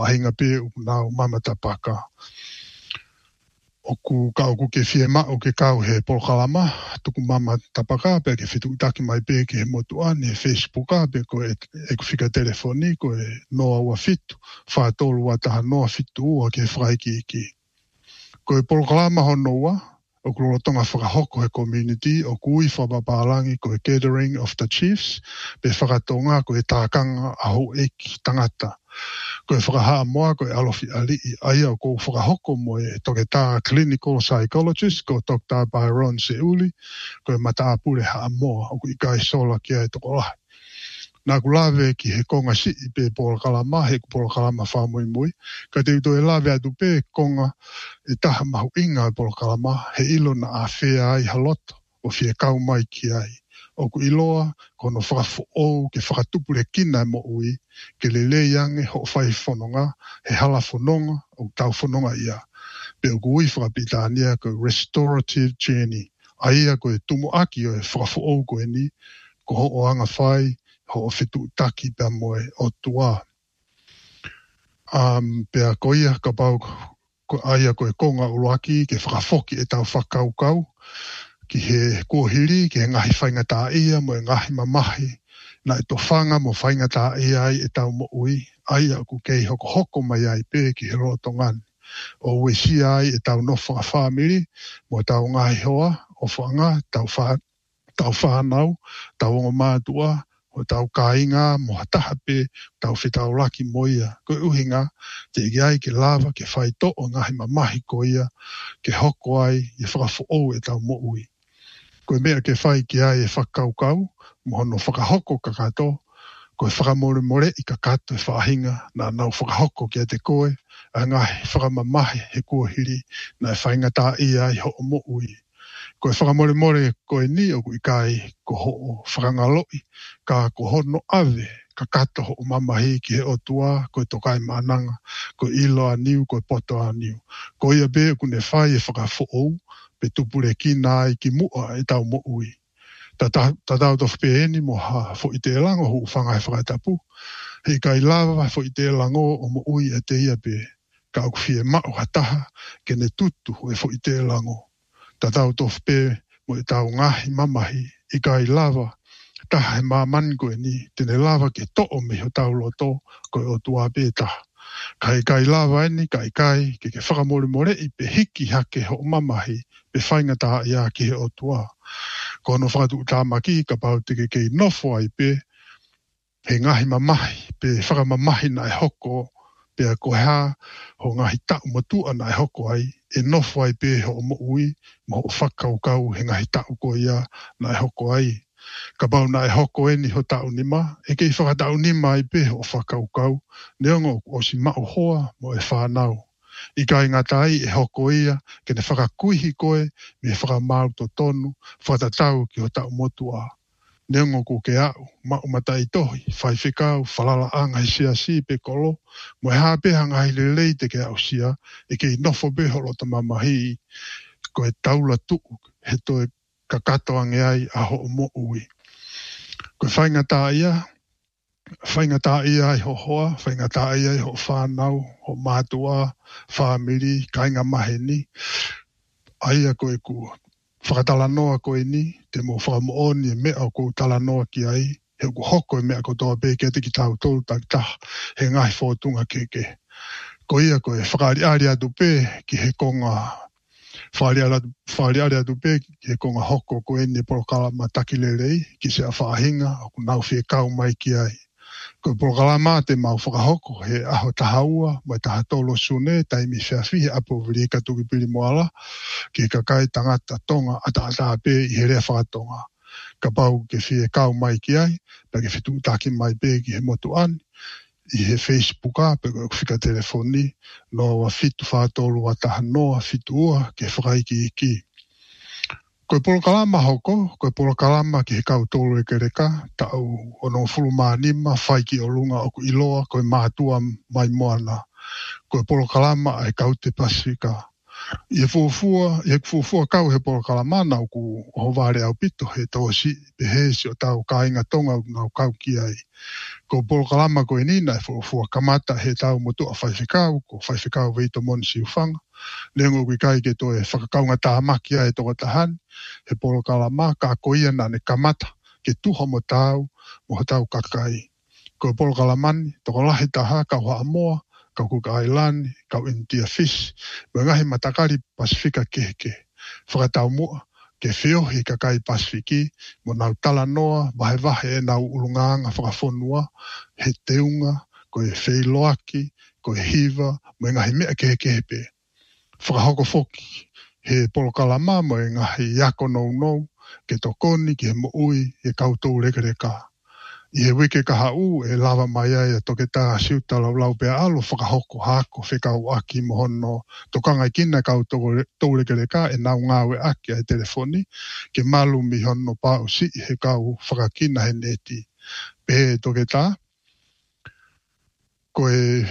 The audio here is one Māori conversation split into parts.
Ahinga pe o nao mamata paka. Oku ke fie o ke kau he polokalama, tuku mama tapaka pe ke fitu taki mai pe ke he motuan he Facebooka pe ko e whika telefoni ko e noa ua fitu, whaatolu wa taha noa fitu ua ke whaiki iki. Ko e polokalama hono ua, o kulotonga whakahoko he community, o kui whapapalangi ko e Gathering of the Chiefs, pe whakatonga ko e tākanga aho eki tangata. Ko e whakahaa moa ko e alofi ali i aia o ko whakahoko mo e toke tā clinical psychologist ko Dr. Byron Seuli, ko e mata apure haa moa o ku i kai sola kia e toko lahi. Nā ku lawe ki he konga si i pe polokalama, he ku polokalama whamui mui, ka te uto e lawe atu pe konga e taha mahu inga e polokalama, he ilo na a whea ai haloto o fie kau mai ki ai. O ku iloa, kono whakafo ou ke whakatupure kina mo ui, ke le yange ho whai whanonga, he hala whanonga o tau whanonga ia. Pe o ku ui whakapitania ko restorative journey. Aia ko e tumu aki o e whakafo ou ko e ni, ko ho o anga whai, ho o whitu taki pia moe o tua. Pea ko ia ka pau, ko aia ko e konga uruaki ke whakafoki e tau whakaukau, ki he kuohiri, ki he ngahi whainga tā ia mo e ngahi mamahi, na e to whanga mo whainga tā ia ai e tau mo ui, aia ku kei hoko hoko mai ai pē ki he rotongani. O ue si ai e tau no whakawhamiri, mo tau ngahi hoa, o whanga, tau whanau, tau ongo mātua, o tau kāinga, mo hataha pē, tau whetau laki mo ia. Ko uhinga, te igi ai ke lava, ke whai to o ngahi mamahi ko ia, ke hoko ai, e whakafo ou e tau mo ui. Ko mea ke whai ki ai e whakaukau, mo hono whakahoko kakato, ko e whakamore i kakato e whahinga, na nau whakahoko ki a te koe, a ngahi whakamamahi he kuahiri, na e whainga tā ia i ho o mo ui. Ko e whakamore ko e ni o ku i kai ko ho o whakangaloi, ka ko hono ave, kakato ho o mamahi ki he otua, ko e tokai mananga, ko ilo a niu, ko e poto a niu. Ko ia be ku ne whai e whakafo ou, pe tupure ki nai ki mua e tau mo ui. Ta tau tof pe eni mo ha fo i te lango hu whanga e whakatapu. Hei kai lava fo i te lango o mo ui e te ia pe. Ka au fie mao hataha ke ne tutu e fo i te lango. Ta tau tof pe mo e tau ngahi mamahi i kai lava. Taha he mamani koe ni tene lava ke to o me ho tau loto koe o tua pe taha. Kai lava eni, kai ke whakamore i pe hiki hake ho mamahi, pe whainga tā ia ki he o tua. Ko no whakatu tāmaki, ka pau te kei nofo ai pe, he ngahi mamahi, pe whakamamahi na e hoko, pe a koha, ho ngahi tau matua na e hoko ai, e nofo ai pe ho mo ui, mo ho whakaukau he ngahi tau ko ia na e hoko ai. Ka pau na e hoko eni ho tau nima, e kei whakatau nima ai pe ho whakaukau, neongo o si mao hoa mo e whanau. I kai ngatai e hoko ia, ke ne whakakuihi koe, me whakamau to tonu, whatatau ki ho tau motua. Neongo ko ke au, mao matai tohi, whai whikau, whalala anga hi si pe kolo, mo e hape hanga hi lelei te ke au sia, e kei nofo be holo ta mamahi, ko e taula tuu, he to e kakato ange ai a ho mo ui. Ko whainga tā ia i ho hoa, whainga tā ia i ho whanau, ho mātua, whamiri, kainga maheni, aia koe ku whakatalanoa koe ni, te mo whakamooni e mea o ko talanoa ki ai, he ku hoko e mea ko toa pe ke te ki tau tolu tak taha, he ngahi whotunga keke. Ko ia koe whakaari atu pe ki he konga whaari atu pe ki he konga hoko koe ni polokalama takilelei, ki se a whaahinga, o ku nau whie kau mai ki ai. Ko polokalama te mau whakahoko he aho tahaua, mai taha tolo sune, taimi whiawhi he apo vili ka tuki pili moala, ki kakai tangata tonga ata pe i he rea whakatonga. Ka pau ke whie kau mai ki ai, pa ke whitu taki mai pe ki he motu ani, i he Facebooka, pe koe whika telefoni, no wa whitu whakatolu wa taha noa whitu ua ke whakaiki i ki. Koe polokalama hoko, koe polokalama ki he kau tolu e kereka, tau ono fulu maanima, whai ki o lunga o ku iloa, koe mātua mai moana. Koe polokalama ai kau te Pasifika. Ia fuafua kau he polo kalamana o ku o vare au pito he tosi behesi o tau kainga tonga o ngau kau ki ai. Ko polo kalama ko inina e fuafua kamata he tau motu a whaiwhikau, ko whaiwhikau veito moni si ufanga. Lengo ki kai ke to e whakakaunga tāmaki ai toka tahani, he polo kalama ka koia na ne kamata ke tuho mo tau kakai. Ko polo kalamani, toko lahi taha kau haa moa, kau Cook Island, kau India Fish, me ngahi matakari Pasifika keheke. Whakatau mua, ke whiohi kakai Pasifiki, mo nau tala noa, vahe e nau ulungaanga whakafonua, he teunga, ko e wheiloaki, ko e hiva, mo ngahi mea kehekehepe. Whakahoko foki, he polo kalama mo ngahi yako nou, ke tokoni, ke he mo ui, e kautou reka. I he wike ka hau e lava mai ai a toke tā siuta lau pia alo whakahoko hako whekau aki mohono tokanga i kina kau tōrekereka e nau ngāwe aki ai telefoni ke malu mi hono pāo si he kau whakakina he neti. Pe toke tā, koe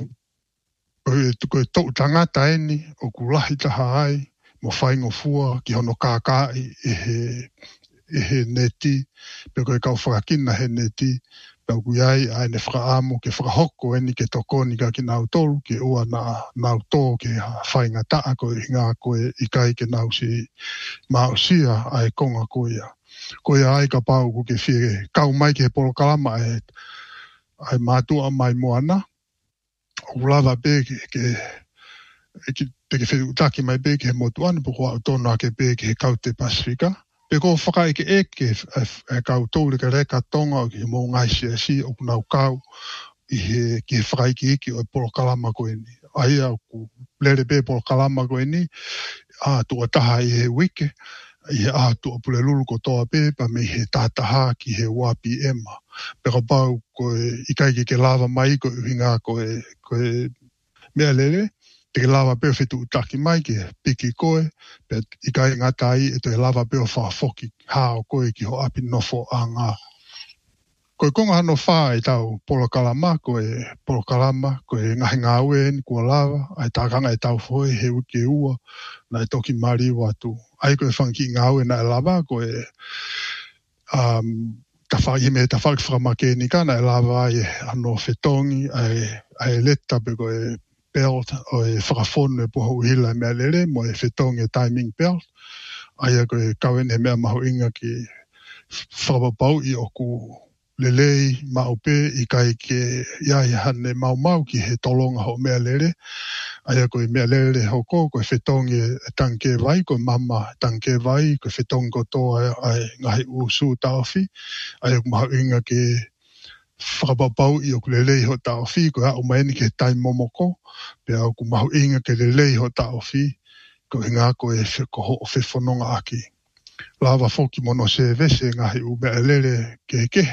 tō tangata eni o kulahi taha ai mo whaingo fua ki hono kākai e he neti, pe koe kau whakakina he neti, pau kuiai ai ne whakaamo ke whakahoko eni ke tokoni ka ki nau tolu, ke ua nau tō ke whainga taa koe hinga koe ikai ke nau si maosia ai konga koea. Koea ai ka pau ku ke whie kau mai ke polo kalama ai mātua mai moana, o lava pe ke whiu taki mai pe ke he motuani, poko au tōna ke pe ke he kau te Pasifika, pe ko whakaike e kau tōre ka reka tonga o ki mō ngai si o kunau kau i he ki he whakaike iki o polo kalama koe ni. Ai au ku lere pe polo kalama koe ni, a tua taha i he wike, i he a tua pule lulu ko toa pe, pa me he tātaha ki he wapi ema. Pe ko pau koe ikaike ke lava mai koe uhinga koe mea lele, te ke lava peo whetu utaki mai ke piki koe, pe ikai ngata ai e te lava peo whaafoki hao koe ki ho api nofo a ngā. Koe konga hano whaa e tau polo kalama, koe ngahi ngā uen kua lava, ai tākanga e tau whoe he uke ua, na e toki mari watu. Ai koe whanki ngā uen na e lava, koe ta whaki whakamake ni ka na e lava ai ano whetongi, ai leta pe koe belt o e whakafono e poho uhila e mea lere, mo e whetongi e timing belt. Ai a koe kawen he mea maho inga ki whakapapau i oku lelei maupe i kai ke iai hane mau ki he tolonga ho mea lere. Ai a koe mea lere hoko, koe whetongi e tanke vai, koe mama tanke vai, koe whetongi kotoa ai ngahi usu taofi. Ai a koe maho inga ke whakapapau i oku lelei ho taofi, koe hao maeni ke tai momoko, pe au ku mahu inga ke lelei ho taofi, koe ngā koe ko ho whewhanonga aki. Lava foki mono se vese ngahi u mea lere ke.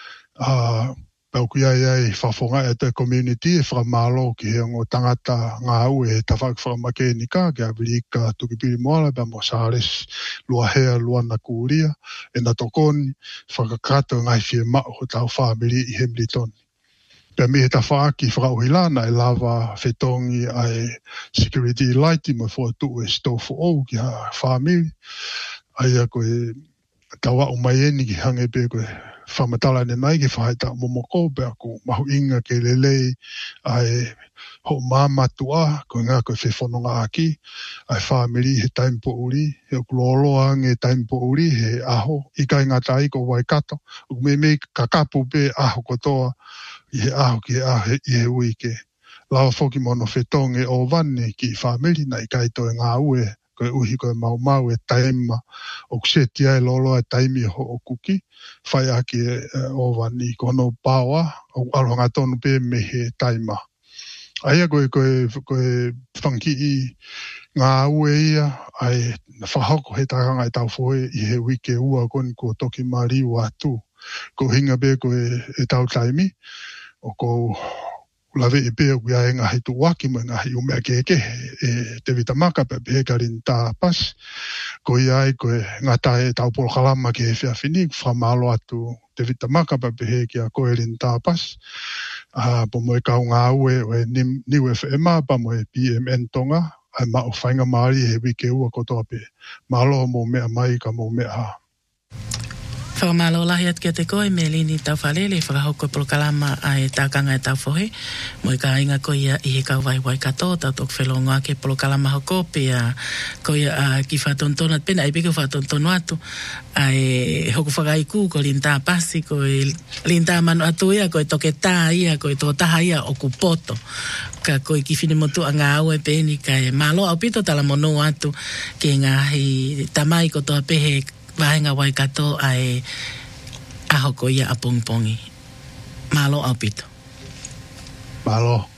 Pau ki ai whawhonga e te community e whakamalo ki he ngo tangata ngā ue he tawhak whakamake ni ka, ke awirika tukipiri moala, pa mo sāres lua hea luana kūria, e na tokoni whakakato ngai whie mao ho tau whamiri i Hamilton. Pea mi he ta whaaki whakauhilana e lava whetongi ai security light mo whatu e stofo au ki ha whamiri. Ai a koe tawa o mai eni ki hange pe koe whamatala ne nai ki whaita momoko pe ako mahu inga ke lelei ai ho māmatua koe ngā koe whewhanonga aki ai whamiri he taimpo uri he okuloloa nge taimpo uri he aho i kai ngā tai ko Waikato o me kakapu pe aho kotoa i he aho ki he aho i he uike lawa whoki mono whetonge o vane ki whamiri na i kai toi ngā ue koe uhi koe mau e taima o kuseti ai lolo e taimi ho o kuki whai aki o wani kono pāua o arohanga tonu pe me he taima. Aia koe whanki i ngā ue ia ai whahoko he takanga e tau whoe i he wike ua koni ko toki mariu atu. Ko hinga pe koe e tau taimi o ko lawe e pēo ki ai ngahi tu waki mo ngahi umea keke e te vitamaka pe pēkarin tā pas. Ko i ai koe ngata e tau polo kalama ki he whiawhini whamalo atu te vitamaka pe pēki a koe rin tā pas. Po mo e kau ngā ue o e niu e whaema pa mo e PMN tonga ai ma o whainga maari he wike ua kotoa pe. Malo mo mea mai ka mo mea ha. Whakamalo lahi atu kia te koe me lini tau whalele whakahoko polo kalama ai tākanga e tau whohe mo i ka inga ko ia i he kau vai katoa tau tok whelonga ke polo kalama hoko pe a ko ia ki whatontona pena i peke whatontonu atu ai hoko whakai ku ko linta pasi ko linta manu atu ia ko i toke tā ia ko i tō taha ia o kupoto ka ko i ki whine motu a ngā au e pēni ka e malo au pito tala mono atu ke ngā hi tamai ko toa pehe Vahenga Waikato ai ahoko ia a pongpongi. Malo au pito. Malo.